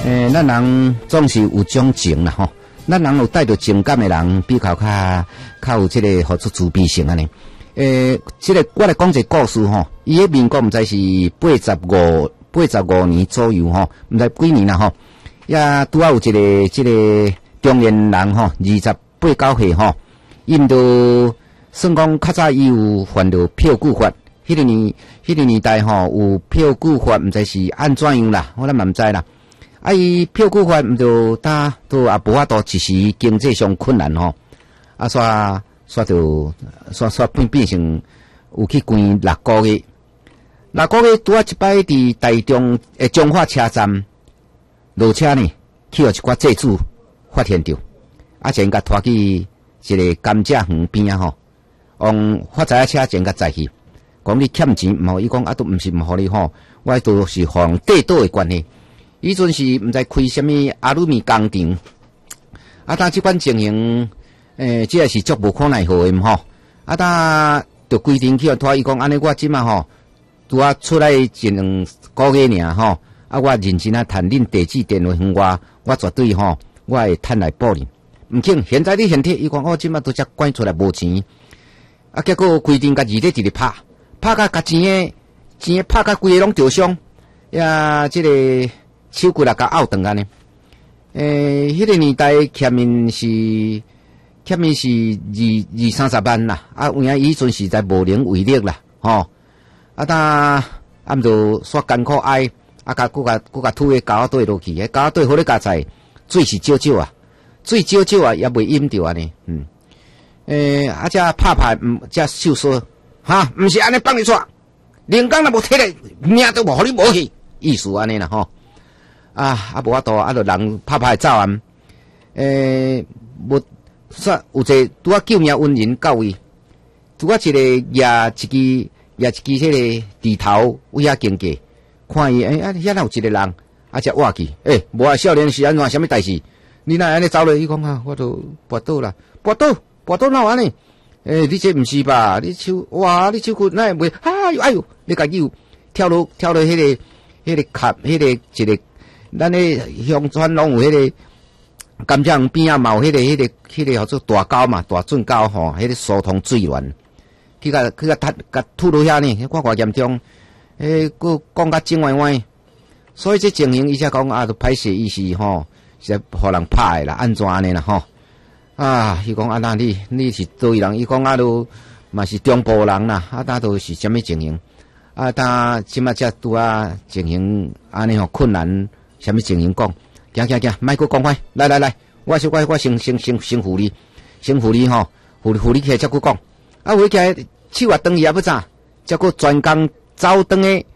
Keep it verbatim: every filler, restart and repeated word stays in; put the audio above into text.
诶，咱人总是有种情啦吼，咱人有带着情感的人，比较较较有这个好出自闭性安尼。诶，这个我来讲一个故事吼，伊迄民国毋知是八十五八十五年左右吼，毋知几年啦吼，也拄啊有一个这个中年人吼，二十八九岁吼，因都算讲较早伊有犯着票据法。迄个年，迄个年代吼有票据法，毋知是安怎样啦，我咱嘛毋知啦。啊，伊票据法毋就呾都也无法度一时经济上困难吼，啊，煞煞就煞煞变变成有去关六个月，六个月拄啊一摆伫台中诶彰化车站落车呢，去互一寡债主发现着，啊，前甲拖去一个甘蔗园边啊吼，往发财车前甲载去。讲你欠钱毋好，伊讲啊都毋是毋好你吼，我都是互地道的关系。伊阵是毋知开什么阿鲁米工厂，啊，当即款情形，诶、欸，这也是足无可奈何的吼。啊，当就规定去拖，伊讲安尼我即马吼，拄啊出来一两个月尔吼，啊，我认真啊趁恁地址电话号我，我绝对吼，我会趁来报恁。毋紧，现在你现体，伊讲我即马都才关出来无钱，啊，结果规定甲二咧直咧拍。拍甲甲钱诶，钱诶拍甲规个拢着伤，呀，即、这个手骨也甲拗断安尼。诶，迄、那个年代欠面是欠面是二二三十万啦，啊，有影伊阵实在无能为力啦，吼。啊，当啊毋着煞艰苦挨，啊，甲佫甲佫甲推个胶底落去，迄胶底好咧加菜，水是少少啊，水少少啊，也袂淹着安尼，嗯。诶，啊，遮拍拍，嗯，遮手缩。哈，毋是安尼放你出，连工都无摕来，命都无互你无去，意思安尼啦吼。啊，啊无法度，啊，就人拍拍走啊。诶、欸，无煞有一个拄啊救命恩人到位，拄啊一个举一支举一支迄个地头为遐经过，看伊诶啊，遐哪有一个人，啊才活去。诶、欸，无啊，少年是安怎？什么代志？你哪安尼走落？伊讲啊，我都跋倒啦，跋倒，跋倒哪有安尼？诶、欸，你这毋是吧？你手哇，你手骨那袂哎呦哎呦，你家己跳落跳落迄、那个迄、那个坎，迄、那个一个，咱咧乡村拢有迄个甘蔗园边啊，嘛有迄、那个迄、那个迄、那个叫做大沟嘛，大圳沟吼，迄、那个疏通水源，去甲去甲突甲吐落遐呢，看偌严重，诶、欸，佫讲甲正歪歪，所以这情形伊才讲啊，都歹势意思吼，是互人拍的啦，安怎安尼啦吼。啊，伊讲啊，那你你是倒位人？伊讲啊，都嘛是中部人啦，啊，那都是什么情形？啊，他即马才拄啊情形安尼吼困难，什么情形讲？行行行，莫阁讲快，来来来，我小可我先先先先扶你，先扶你吼，扶扶你起来才阁讲。啊，扶起来手也断去也不咋，才阁专工走转诶，